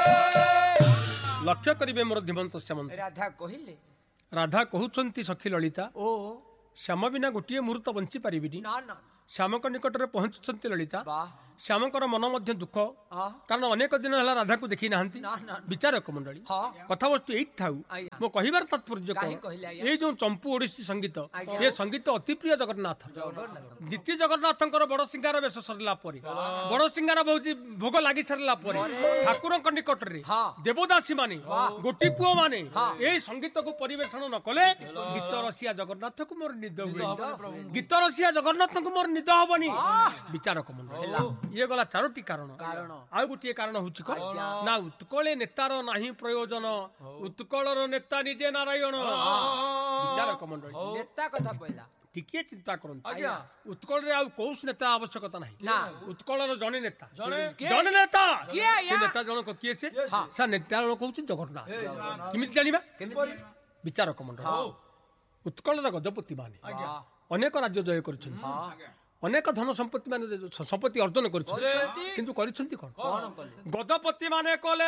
लक्ष्य करिवे मोर धीमंत श्यामंत राधा कहिले राधा कहउछंती सखी ललिता ओ श्याम बिना गोटे मुहूर्त बंची पारिबिनी ना ना श्यामक निकट में पहुंचुंट ललिता वाह श्यामकर मन मध्य दुख हाँ कारण अनेक दिन है राधा को देखी ना ना ना विचारक मंडली हाँ कथा वस्तु यही था आज्ञा। मो कहबार तात्पर्य काहे कहले आज्ञा? ये जो चंपू ओडिसी संगीत आज्ञा। ये संगीत अति प्रिय जगन्नाथ जगन्नाथ द्वितीय जगन्नाथंकर बड़ सिंगार बेश सरला परे बड़ सिंगार बहुत भोग लागि सारला परे ठाकुरक निकट रे हाँ। देवदासी माने गोटी पुओ माने हाँ। ए संगीत को परिवेषण न कले गीत रसिया जगन्नाथ को मोर निद हुए गीत रसिया जगन्नाथ को मोर निद हबनी विचारक मंडल ये गला चारोटी कारण कारण आउ गोटे कारण हूँ ना उत्कले नेतार नाही प्रयोजन उत्कलर नेता निजे नारायण विचारक मंडल नेता कथा पहिला टिके चिंता करंतु उत्कल रे आउ कौस नेता आवश्यकता नाही ना उत्कलर जने नेता किए? जने नेता किए से या? नेता जनक किए से सा नेता जनक कहउछि जगन्नाथ किमिति जानिबा केमिति विचारक मंडल उत्कलर गजपति माने वाह अनेक राज्य जय करछन अनेक धन संपत्ति माने संपत्ति अर्जन करछन କରିଛନ୍ତି। किंतु करछन्ति कोन कौन कले गजपति माने कले